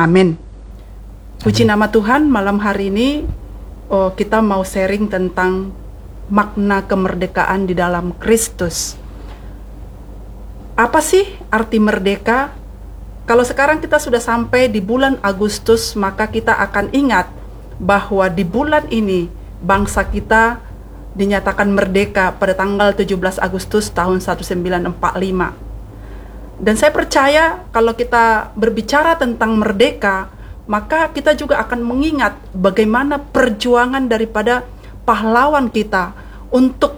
Amin. Puji nama Tuhan, malam hari ini kita mau sharing tentang makna kemerdekaan di dalam Kristus. Apa sih arti merdeka? Kalau sekarang kita sudah sampai di bulan Agustus, maka kita akan ingat bahwa di bulan ini bangsa kita dinyatakan merdeka pada tanggal 17 Agustus tahun 1945. Dan saya percaya kalau kita berbicara tentang merdeka, maka kita juga akan mengingat bagaimana perjuangan daripada pahlawan kita untuk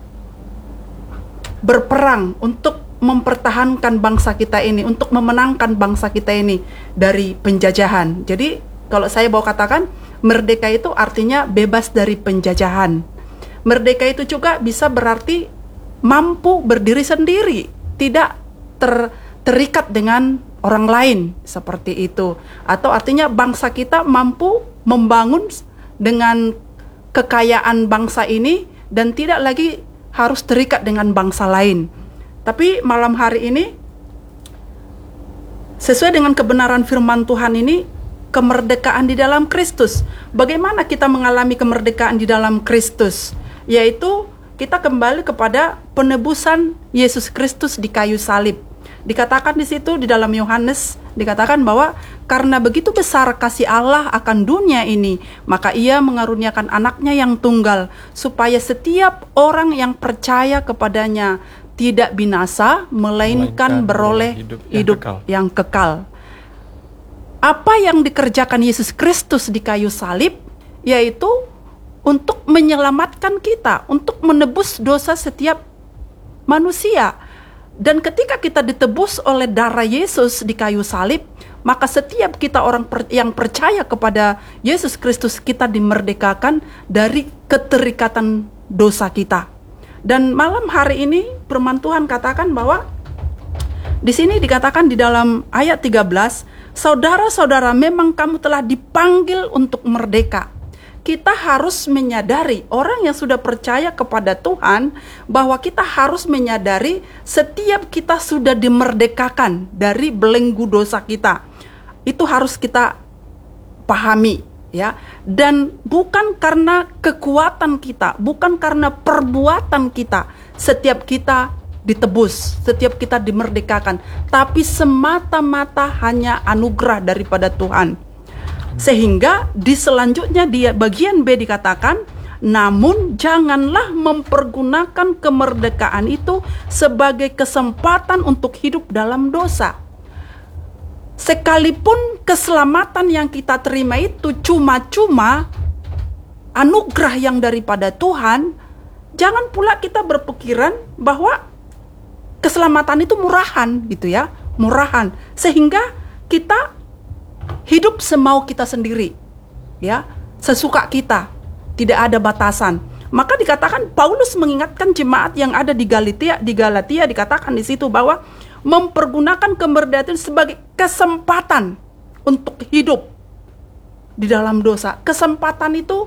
berperang, untuk mempertahankan bangsa kita ini, untuk memenangkan bangsa kita ini dari penjajahan. Jadi kalau saya mau katakan, merdeka itu artinya bebas dari penjajahan. Merdeka itu juga bisa berarti mampu berdiri sendiri, tidak terikat dengan orang lain, seperti itu. Atau artinya bangsa kita mampu membangun dengan kekayaan bangsa ini dan tidak lagi harus terikat dengan bangsa lain. Tapi malam hari ini, sesuai dengan kebenaran firman Tuhan ini, kemerdekaan di dalam Kristus. Bagaimana kita mengalami kemerdekaan di dalam Kristus? Yaitu kita kembali kepada penebusan Yesus Kristus di kayu salib. Dikatakan di situ di dalam Yohanes, dikatakan bahwa karena begitu besar kasih Allah akan dunia ini, maka Ia mengaruniakan anaknya yang tunggal, supaya setiap orang yang percaya kepadanya tidak binasa, melainkan beroleh hidup yang kekal. Apa yang dikerjakan Yesus Kristus di kayu salib, yaitu untuk menyelamatkan kita, untuk menebus dosa setiap manusia. Dan ketika kita ditebus oleh darah Yesus di kayu salib, maka setiap kita orang yang percaya kepada Yesus Kristus, kita dimerdekakan dari keterikatan dosa kita. Dan malam hari ini firman Tuhan katakan bahwa di sini dikatakan di dalam ayat 13, saudara-saudara, memang kamu telah dipanggil untuk merdeka. Kita harus menyadari, orang yang sudah percaya kepada Tuhan, bahwa kita harus menyadari setiap kita sudah dimerdekakan dari belenggu dosa kita. Itu harus kita pahami, ya. Dan bukan karena kekuatan kita, bukan karena perbuatan kita, setiap kita ditebus, setiap kita dimerdekakan, tapi semata-mata hanya anugerah daripada Tuhan. Sehingga di selanjutnya di bagian B dikatakan, namun janganlah mempergunakan kemerdekaan itu sebagai kesempatan untuk hidup dalam dosa. Sekalipun keselamatan yang kita terima itu cuma-cuma anugerah yang daripada Tuhan, jangan pula kita berpikiran bahwa keselamatan itu murahan gitu ya, murahan. Sehingga kita hidup semau kita sendiri, ya, sesuka kita, tidak ada batasan. Maka dikatakan Paulus mengingatkan jemaat yang ada di Galatia dikatakan di situ bahwa mempergunakan kemerdekaan sebagai kesempatan untuk hidup di dalam dosa. Kesempatan itu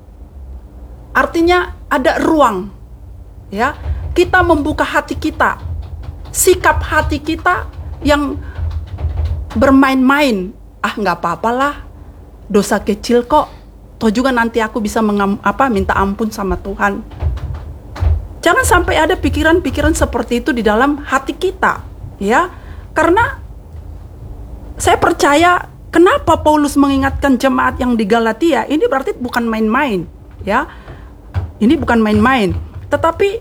artinya ada ruang, ya. Kita membuka hati kita, sikap hati kita yang bermain-main. Nggak apa-apalah, dosa kecil kok, toh juga nanti aku bisa minta ampun sama Tuhan. Jangan sampai ada pikiran-pikiran seperti itu di dalam hati kita, ya. Karena saya percaya kenapa Paulus mengingatkan jemaat yang di Galatia, ini berarti bukan main-main, ya. Ini bukan main-main, tetapi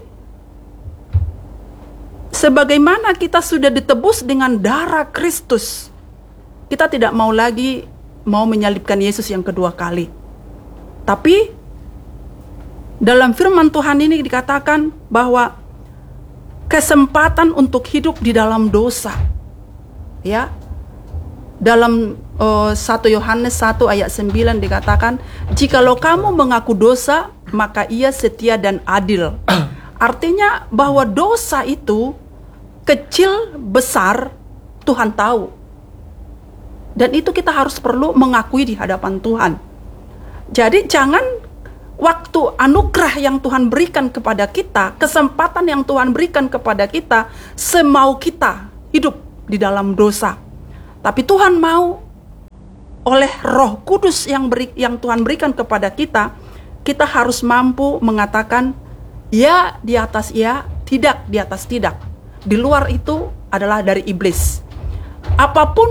sebagaimana kita sudah ditebus dengan darah Kristus, kita tidak mau lagi menyalibkan Yesus yang kedua kali. Tapi dalam firman Tuhan ini dikatakan bahwa kesempatan untuk hidup di dalam dosa, ya. Dalam 1 Yohanes 1 ayat 9 dikatakan, jikalau kamu mengaku dosa, maka Ia setia dan adil. Artinya bahwa dosa itu kecil besar Tuhan tahu. Dan itu kita harus perlu mengakui di hadapan Tuhan. Jadi jangan waktu anugerah yang Tuhan berikan kepada kita, kesempatan yang Tuhan berikan kepada kita, semau kita hidup di dalam dosa. Tapi Tuhan mau oleh Roh Kudus yang Tuhan berikan kepada kita, kita harus mampu mengatakan ya di atas ya, tidak di atas tidak. Di luar itu adalah dari iblis. Apapun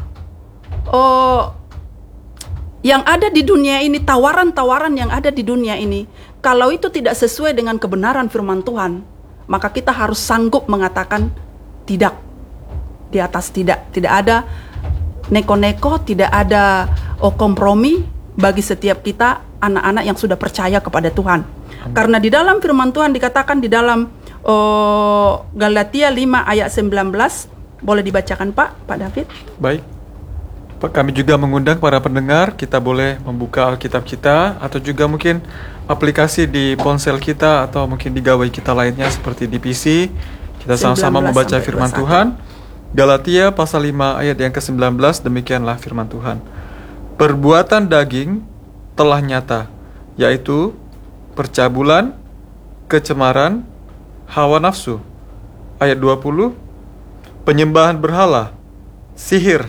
yang ada di dunia ini, tawaran-tawaran yang ada di dunia ini, kalau itu tidak sesuai dengan kebenaran firman Tuhan, maka kita harus sanggup mengatakan tidak, di atas tidak. Tidak ada neko-neko, tidak ada kompromi bagi setiap kita anak-anak yang sudah percaya kepada Tuhan. Karena di dalam firman Tuhan dikatakan di dalam Galatia 5 ayat 19, boleh dibacakan Pak David? Baik. Kami juga mengundang para pendengar, kita boleh membuka Alkitab kita atau juga mungkin aplikasi di ponsel kita atau mungkin di gawai kita lainnya seperti di PC. Kita sama-sama membaca firman 21. Tuhan. Galatia pasal 5 ayat yang ke-19, demikianlah firman Tuhan. Perbuatan daging telah nyata, yaitu percabulan, kecemaran, hawa nafsu. Ayat 20, penyembahan berhala, sihir,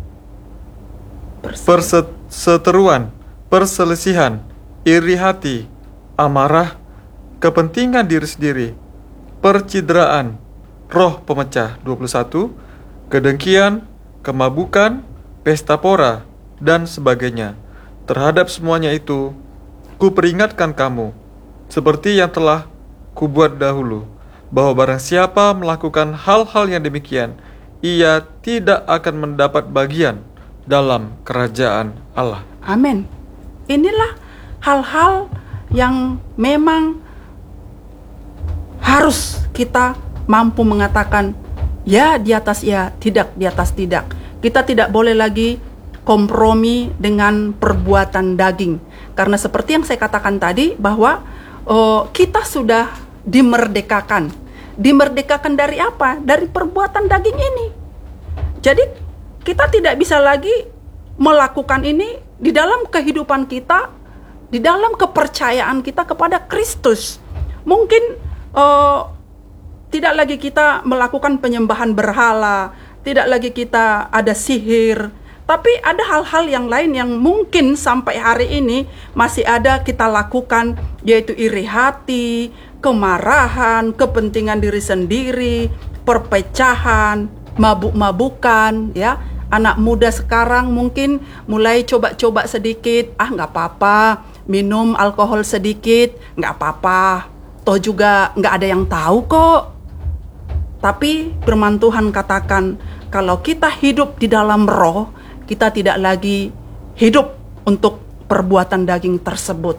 perseteruan, perselisihan, iri hati, amarah, kepentingan diri sendiri, percideraan, roh pemecah. 21, kedengkian, kemabukan, pesta pora, dan sebagainya. Terhadap semuanya itu, kuperingatkan kamu, seperti yang telah kubuat dahulu, bahwa barang siapa melakukan hal-hal yang demikian, ia tidak akan mendapat bagian dalam kerajaan Allah. Amin. Inilah hal-hal yang memang harus kita mampu mengatakan ya di atas ya, tidak di atas tidak. Kita tidak boleh lagi kompromi dengan perbuatan daging. Karena seperti yang saya katakan tadi, bahwa kita sudah dimerdekakan. Dimerdekakan dari apa? Dari perbuatan daging ini. Jadi kita tidak bisa lagi melakukan ini di dalam kehidupan kita, di dalam kepercayaan kita kepada Kristus. Mungkin tidak lagi kita melakukan penyembahan berhala, tidak lagi kita ada sihir, tapi ada hal-hal yang lain yang mungkin sampai hari ini masih ada kita lakukan, yaitu iri hati, kemarahan, kepentingan diri sendiri, perpecahan, mabuk-mabukan, ya. Anak muda sekarang mungkin mulai coba-coba sedikit, nggak apa-apa, minum alkohol sedikit, nggak apa-apa, toh juga nggak ada yang tahu kok. Tapi firman Tuhan katakan, kalau kita hidup di dalam roh, kita tidak lagi hidup untuk perbuatan daging tersebut.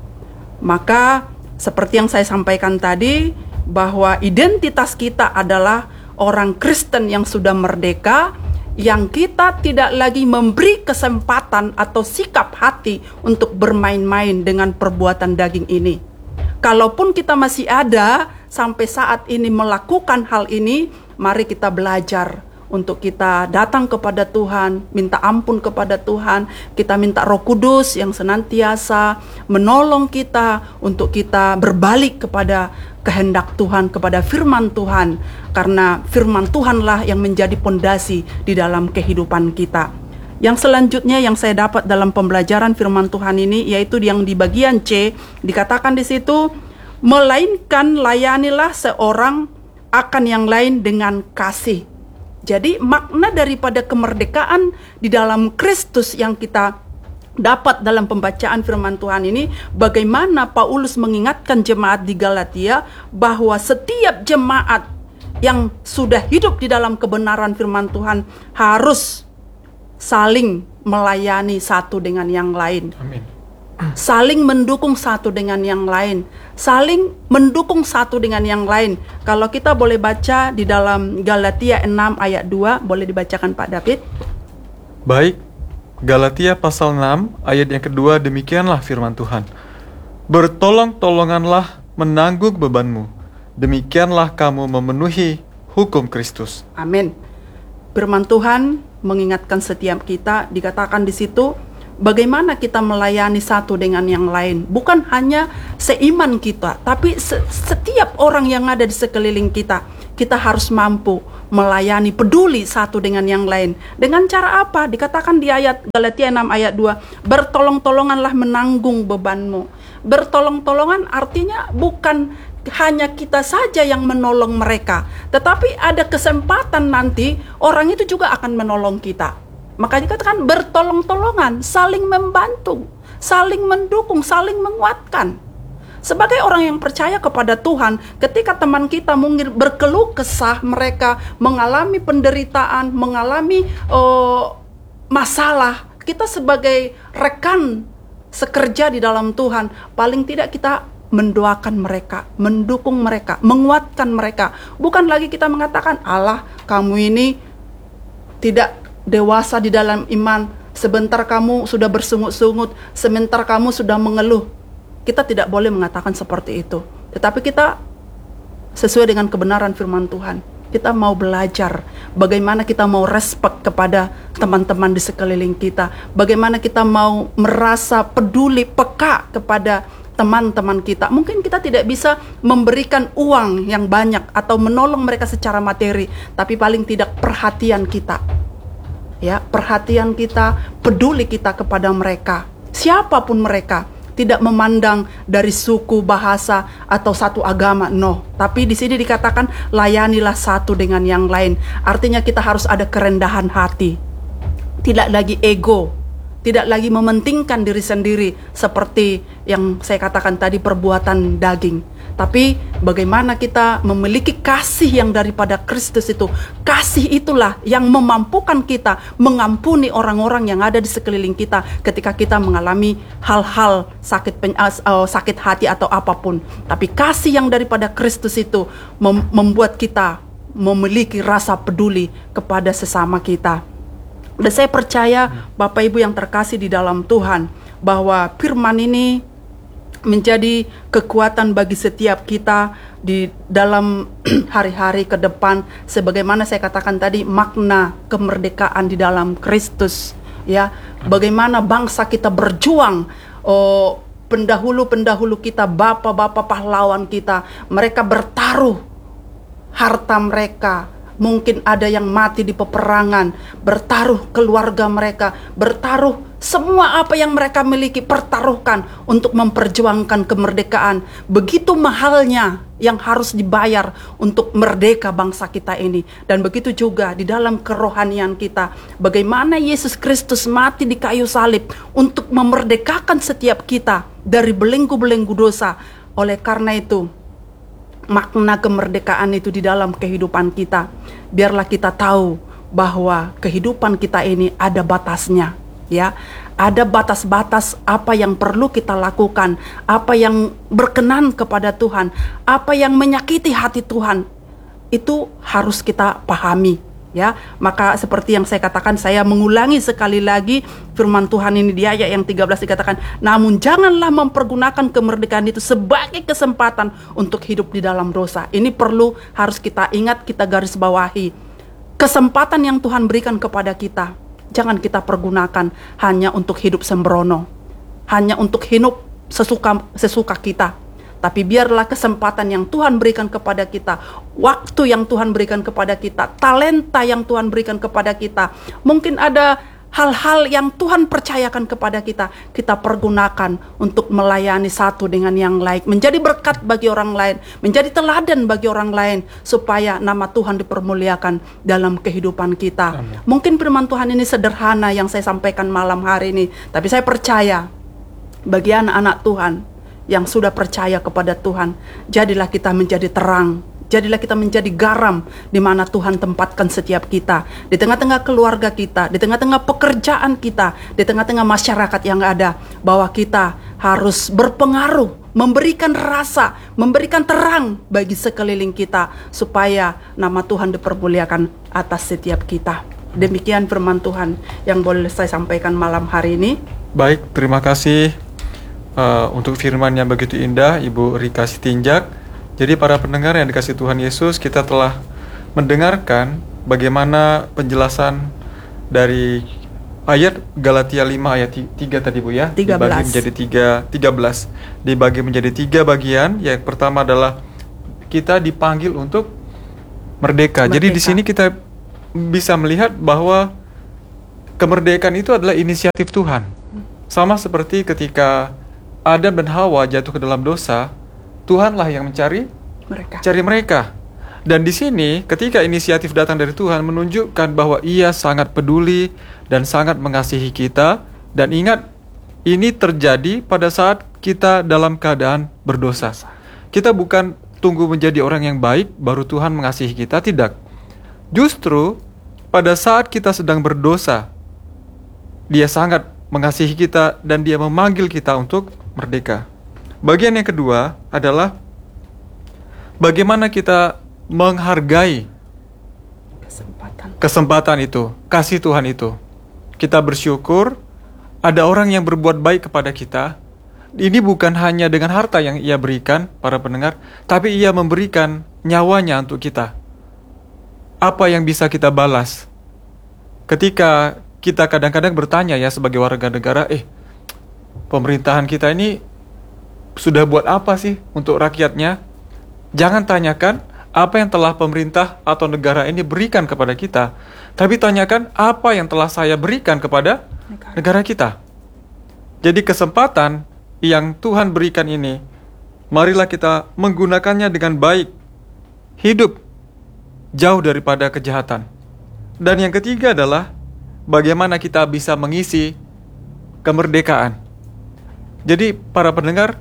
Maka seperti yang saya sampaikan tadi, bahwa identitas kita adalah orang Kristen yang sudah merdeka, yang kita tidak lagi memberi kesempatan atau sikap hati untuk bermain-main dengan perbuatan daging ini. Kalaupun kita masih ada sampai saat ini melakukan hal ini, mari kita belajar untuk kita datang kepada Tuhan, minta ampun kepada Tuhan, kita minta Roh Kudus yang senantiasa menolong kita untuk kita berbalik kepada kehendak Tuhan, kepada firman Tuhan, karena firman Tuhanlah yang menjadi pondasi di dalam kehidupan kita. Yang selanjutnya yang saya dapat dalam pembelajaran firman Tuhan ini, yaitu yang di bagian C, dikatakan di situ, melainkan layanilah seorang akan yang lain dengan kasih. Jadi makna daripada kemerdekaan di dalam Kristus yang kita dapat dalam pembacaan firman Tuhan ini, bagaimana Paulus mengingatkan jemaat di Galatia bahwa setiap jemaat yang sudah hidup di dalam kebenaran firman Tuhan harus saling melayani satu dengan yang lain. Amin. Saling mendukung satu dengan yang lain, saling mendukung satu dengan yang lain. Kalau kita boleh baca di dalam Galatia 6 ayat 2, boleh dibacakan Pak David? Baik, Galatia pasal 6 ayat yang kedua, demikianlah firman Tuhan. Bertolong-tolonganlah menanggung bebanmu, demikianlah kamu memenuhi hukum Kristus. Amin. Firman Tuhan mengingatkan setiap kita, dikatakan di situ, bagaimana kita melayani satu dengan yang lain. Bukan hanya seiman kita, tapi setiap orang yang ada di sekeliling kita. Kita harus mampu melayani, peduli satu dengan yang lain. Dengan cara apa? Dikatakan di ayat Galatia 6 ayat 2, bertolong-tolonganlah menanggung bebanmu. Bertolong-tolongan artinya bukan hanya kita saja yang menolong mereka, tetapi ada kesempatan nanti orang itu juga akan menolong kita. Makanya dikatakan bertolong-tolongan, saling membantu, saling mendukung, saling menguatkan. Sebagai orang yang percaya kepada Tuhan, ketika teman kita mungkin berkeluh kesah, mereka mengalami penderitaan, mengalami masalah, kita sebagai rekan sekerja di dalam Tuhan, paling tidak kita mendoakan mereka, mendukung mereka, menguatkan mereka. Bukan lagi kita mengatakan, Allah, kamu ini tidak dewasa di dalam iman, sebentar kamu sudah bersungut-sungut, sebentar kamu sudah mengeluh. Kita tidak boleh mengatakan seperti itu. Tetapi kita sesuai dengan kebenaran firman Tuhan. Kita mau belajar bagaimana kita mau respect kepada teman-teman di sekeliling kita. Bagaimana kita mau merasa peduli, peka kepada teman-teman kita. Mungkin kita tidak bisa memberikan uang yang banyak atau menolong mereka secara materi, tapi paling tidak perhatian kita. Ya, perhatian kita, peduli kita kepada mereka. Siapapun mereka. Tidak memandang dari suku, bahasa, atau satu agama, no. Tapi di sini dikatakan layanilah satu dengan yang lain. Artinya kita harus ada kerendahan hati. Tidak lagi ego, tidak lagi mementingkan diri sendiri seperti yang saya katakan tadi, perbuatan daging. Tapi bagaimana kita memiliki kasih yang daripada Kristus itu. Kasih itulah yang memampukan kita mengampuni orang-orang yang ada di sekeliling kita ketika kita mengalami hal-hal sakit hati atau apapun. Tapi kasih yang daripada Kristus itu membuat kita memiliki rasa peduli kepada sesama kita. Dan saya percaya Bapak Ibu yang terkasih di dalam Tuhan, bahwa firman ini menjadi kekuatan bagi setiap kita di dalam hari-hari ke depan. Sebagaimana saya katakan tadi, makna kemerdekaan di dalam Kristus, ya. Bagaimana bangsa kita berjuang, pendahulu-pendahulu kita, bapak-bapak pahlawan kita, mereka bertaruh harta mereka. Mungkin ada yang mati di peperangan, bertaruh keluarga mereka, bertaruh semua apa yang mereka miliki, pertaruhkan untuk memperjuangkan kemerdekaan. Begitu mahalnya yang harus dibayar untuk merdeka bangsa kita ini. Dan begitu juga di dalam kerohanian kita, bagaimana Yesus Kristus mati di kayu salib untuk memerdekakan setiap kita dari belenggu-belenggu dosa. Oleh karena itu, makna kemerdekaan itu di dalam kehidupan kita, biarlah kita tahu bahwa kehidupan kita ini ada batasnya, ya. Ada batas-batas apa yang perlu kita lakukan, apa yang berkenan kepada Tuhan, apa yang menyakiti hati Tuhan, itu harus kita pahami, ya. Maka seperti yang saya katakan, saya mengulangi sekali lagi firman Tuhan ini di ayat yang 13 dikatakan, namun janganlah mempergunakan kemerdekaan itu sebagai kesempatan untuk hidup di dalam dosa. Ini perlu harus kita ingat, kita garis bawahi. Kesempatan yang Tuhan berikan kepada kita, jangan kita pergunakan hanya untuk hidup sembrono, hanya untuk hidup sesuka kita. Tapi biarlah kesempatan yang Tuhan berikan kepada kita, waktu yang Tuhan berikan kepada kita, talenta yang Tuhan berikan kepada kita, mungkin ada hal-hal yang Tuhan percayakan kepada kita, kita pergunakan untuk melayani satu dengan yang lain, menjadi berkat bagi orang lain, menjadi teladan bagi orang lain, supaya nama Tuhan dipermuliakan dalam kehidupan kita. Amin. Mungkin firman Tuhan ini sederhana yang saya sampaikan malam hari ini, tapi saya percaya bagi anak-anak Tuhan yang sudah percaya kepada Tuhan, jadilah kita menjadi terang, jadilah kita menjadi garam di mana Tuhan tempatkan setiap kita, di tengah-tengah keluarga kita, di tengah-tengah pekerjaan kita, di tengah-tengah masyarakat yang ada, bahwa kita harus berpengaruh, memberikan rasa, memberikan terang bagi sekeliling kita, supaya nama Tuhan dipermuliakan atas setiap kita. Demikian firman Tuhan yang boleh saya sampaikan malam hari ini. Baik, terima kasih untuk firman yang begitu indah, Ibu Rika Sitinjak. Jadi para pendengar yang dikasihi Tuhan Yesus, kita telah mendengarkan bagaimana penjelasan dari ayat Galatia 5 ayat 3 tadi Bu ya. 13. Dibagi menjadi 13. Dibagi menjadi 3 bagian. Yang pertama adalah kita dipanggil untuk merdeka. Jadi di sini kita bisa melihat bahwa kemerdekaan itu adalah inisiatif Tuhan. Sama seperti ketika Adam dan Hawa jatuh ke dalam dosa, Tuhanlah yang mencari mereka. Dan di sini ketika inisiatif datang dari Tuhan menunjukkan bahwa Ia sangat peduli dan sangat mengasihi kita. Dan ingat, ini terjadi pada saat kita dalam keadaan berdosa. Kita bukan tunggu menjadi orang yang baik baru Tuhan mengasihi kita, tidak. Justru pada saat kita sedang berdosa, Dia sangat mengasihi kita dan Dia memanggil kita untuk merdeka. Bagian yang kedua adalah bagaimana kita menghargai kesempatan itu, kasih Tuhan itu. Kita bersyukur ada orang yang berbuat baik kepada kita. Ini bukan hanya dengan harta yang Ia berikan, para pendengar, tapi Ia memberikan nyawanya untuk kita. Apa yang bisa kita balas? Ketika kita kadang-kadang bertanya ya sebagai warga negara, pemerintahan kita ini sudah buat apa sih untuk rakyatnya? Jangan tanyakan apa yang telah pemerintah atau negara ini berikan kepada kita, tapi tanyakan apa yang telah saya berikan kepada negara kita. Jadi kesempatan yang Tuhan berikan ini, marilah kita menggunakannya dengan baik, hidup jauh daripada kejahatan. Dan yang ketiga adalah bagaimana kita bisa mengisi kemerdekaan. Jadi para pendengar,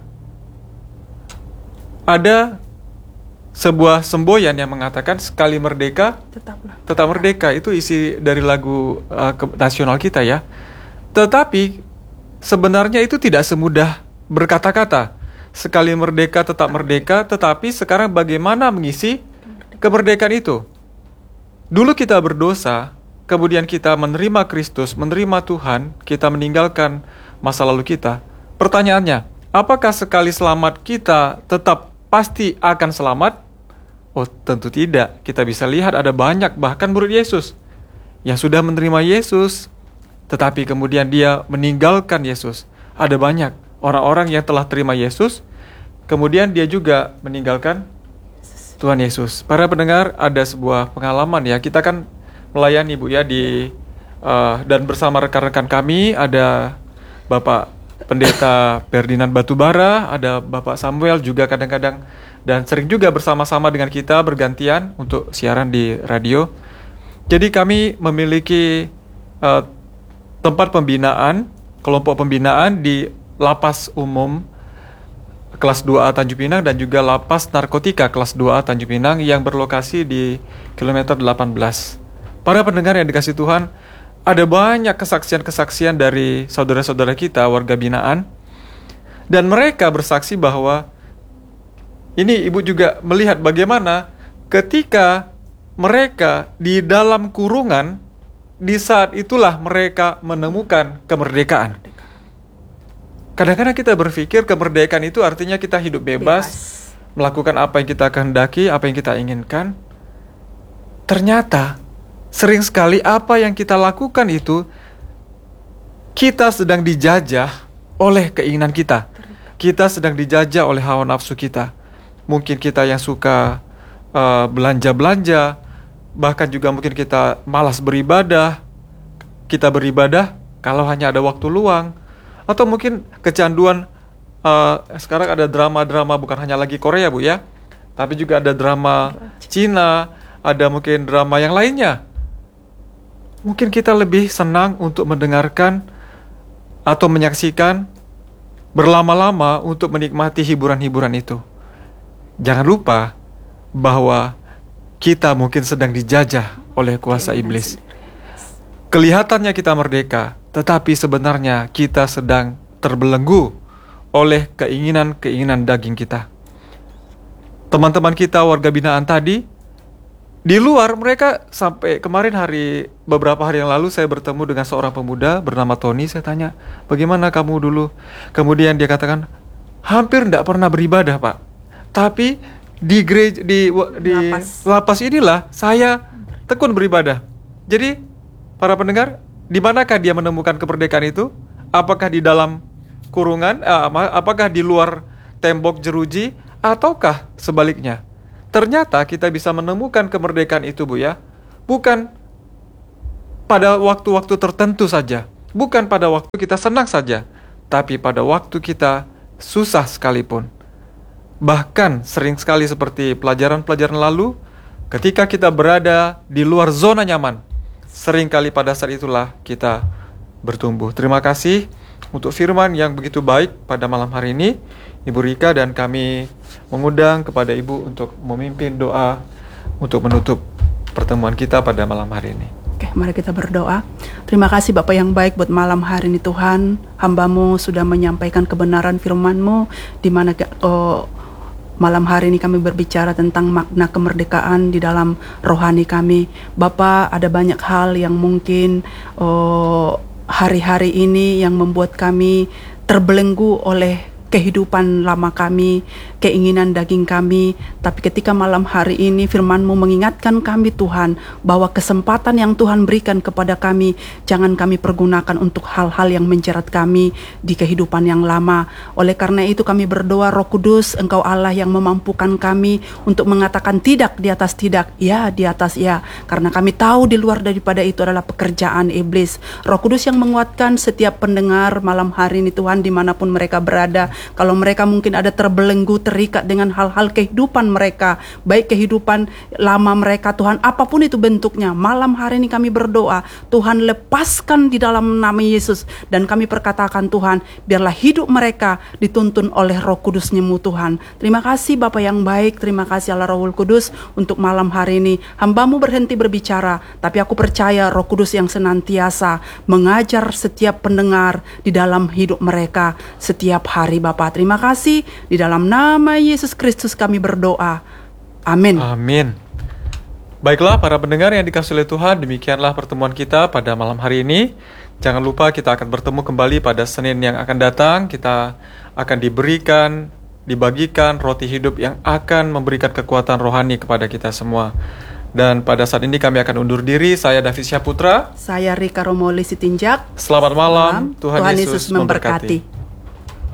ada sebuah semboyan yang mengatakan sekali merdeka, tetap merdeka. Itu isi dari lagu nasional kita ya. Tetapi sebenarnya itu tidak semudah berkata-kata. Sekali merdeka, tetap merdeka. Tetapi sekarang bagaimana mengisi kemerdekaan itu? Dulu kita berdosa, kemudian kita menerima Kristus, menerima Tuhan, kita meninggalkan masa lalu kita. Pertanyaannya, apakah sekali selamat kita tetap pasti akan selamat? Oh, tentu tidak. Kita bisa lihat ada banyak bahkan murid Yesus yang sudah menerima Yesus, tetapi kemudian dia meninggalkan Yesus. Ada banyak orang-orang yang telah terima Yesus, kemudian dia juga meninggalkan Tuhan Yesus. Para pendengar, ada sebuah pengalaman ya. Kita kan melayani Bu ya dan bersama rekan-rekan kami ada Bapak Pendeta Ferdinand Batubara, ada Bapak Samuel juga kadang-kadang, dan sering juga bersama-sama dengan kita bergantian untuk siaran di radio. Jadi kami memiliki tempat pembinaan, kelompok pembinaan di Lapas Umum kelas 2A Tanjung Pinang dan juga Lapas Narkotika kelas 2A Tanjung Pinang yang berlokasi di kilometer 18. Para pendengar yang dikasihi Tuhan, ada banyak kesaksian-kesaksian dari saudara-saudara kita, warga binaan. Dan mereka bersaksi bahwa, ini Ibu juga melihat bagaimana ketika mereka di dalam kurungan, di saat itulah mereka menemukan kemerdekaan. Kadang-kadang kita berpikir kemerdekaan itu artinya kita hidup bebas, melakukan apa yang kita kehendaki, apa yang kita inginkan. Ternyata sering sekali apa yang kita lakukan itu kita sedang dijajah oleh keinginan kita. Kita sedang dijajah oleh hawa nafsu kita. Mungkin kita yang suka belanja-belanja, bahkan juga mungkin kita malas beribadah. Kita beribadah kalau hanya ada waktu luang. Atau mungkin kecanduan, sekarang ada drama-drama bukan hanya lagi Korea Bu ya, tapi juga ada drama Cina, ada mungkin drama yang lainnya. Mungkin kita lebih senang untuk mendengarkan atau menyaksikan berlama-lama untuk menikmati hiburan-hiburan itu. Jangan lupa bahwa kita mungkin sedang dijajah oleh kuasa iblis. Kelihatannya kita merdeka, tetapi sebenarnya kita sedang terbelenggu oleh keinginan-keinginan daging kita. Teman-teman kita warga binaan tadi, di luar mereka sampai kemarin beberapa hari yang lalu saya bertemu dengan seorang pemuda bernama Tony. Saya tanya, bagaimana kamu dulu? Kemudian dia katakan, hampir tidak pernah beribadah Pak. Tapi di gereja, di lapas inilah saya tekun beribadah. Jadi para pendengar, Di manakah dia menemukan kemerdekaan itu? Apakah di dalam kurungan? Apakah di luar tembok jeruji? Ataukah sebaliknya? Ternyata kita bisa menemukan kemerdekaan itu, Bu ya. Bukan pada waktu-waktu tertentu saja. Bukan pada waktu kita senang saja. Tapi pada waktu kita susah sekalipun. Bahkan sering sekali seperti pelajaran-pelajaran lalu, ketika kita berada di luar zona nyaman, seringkali pada saat itulah kita bertumbuh. Terima kasih untuk firman yang begitu baik pada malam hari ini, Ibu Rika, dan kami mengundang kepada Ibu untuk memimpin doa untuk menutup pertemuan kita pada malam hari ini. Oke, mari kita berdoa. Terima kasih Bapak yang baik buat malam hari ini Tuhan. Hamba-Mu sudah menyampaikan kebenaran firman-Mu, di mana malam hari ini kami berbicara tentang makna kemerdekaan di dalam rohani kami. Bapak, ada banyak hal yang mungkin hari-hari ini yang membuat kami terbelenggu oleh kehidupan lama kami, keinginan daging kami. Tapi ketika malam hari ini firman-Mu mengingatkan kami Tuhan, bahwa kesempatan yang Tuhan berikan kepada kami, jangan kami pergunakan untuk hal-hal yang menjerat kami di kehidupan yang lama. Oleh karena itu kami berdoa, Roh Kudus, Engkau Allah yang memampukan kami untuk mengatakan tidak di atas tidak, ya di atas ya. Karena kami tahu di luar daripada itu adalah pekerjaan iblis. Roh Kudus yang menguatkan setiap pendengar malam hari ini Tuhan, dimanapun mereka berada. Kalau mereka mungkin ada terbelenggu, terikat dengan hal-hal kehidupan mereka, baik kehidupan lama mereka Tuhan, apapun itu bentuknya, malam hari ini kami berdoa, Tuhan lepaskan di dalam nama Yesus. Dan kami perkatakan Tuhan, biarlah hidup mereka dituntun oleh Roh Kudus-Mu Tuhan. Terima kasih Bapa yang baik, terima kasih Allah Roh Kudus untuk malam hari ini. Hamba-Mu berhenti berbicara, tapi aku percaya Roh Kudus yang senantiasa mengajar setiap pendengar di dalam hidup mereka setiap hari Bapak. Terima kasih, di dalam nama Yesus Kristus kami berdoa. Amin. Amin. Baiklah para pendengar yang dikasihi oleh Tuhan, demikianlah pertemuan kita pada malam hari ini. Jangan lupa kita akan bertemu kembali pada Senin yang akan datang. Kita akan dibagikan roti hidup yang akan memberikan kekuatan rohani kepada kita semua. Dan pada saat ini kami akan undur diri. Saya David Syaputra. Saya Rika Romoli Sitinjak. Selamat malam. Tuhan Yesus memberkati.